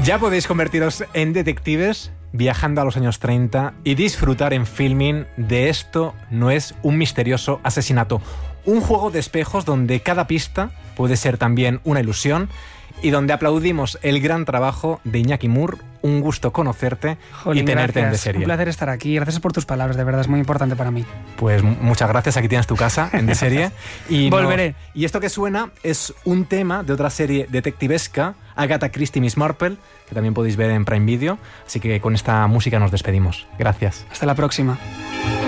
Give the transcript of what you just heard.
Ya podéis convertiros en detectives viajando a los años 30 y disfrutar en Filmin de Esto no es un misterioso asesinato. Un juego de espejos donde cada pista puede ser también una ilusión y donde aplaudimos el gran trabajo de Iñaki Mur. Un gusto conocerte y tenerte en De Serie. Un placer estar aquí. Gracias por tus palabras, de verdad es muy importante para mí. Pues muchas gracias, aquí tienes tu casa en De Serie. Y volveré. Y esto que suena es un tema de otra serie detectivesca, Agatha Christie Miss Marple, que también podéis ver en Prime Video. Así que con esta música nos despedimos. Gracias. Hasta la próxima.